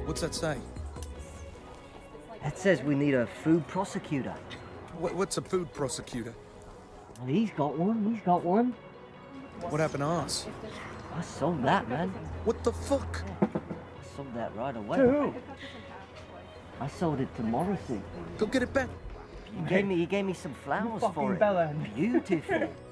What's that say? It says we need a food prosecutor. What's a food prosecutor? Well, he's got one. He's got one. What happened to us? I sold that, man. What the fuck? I sold that right away. To who? I sold it to Morrissey. Go get it back. He gave me some flowers for it. Bella. Beautiful.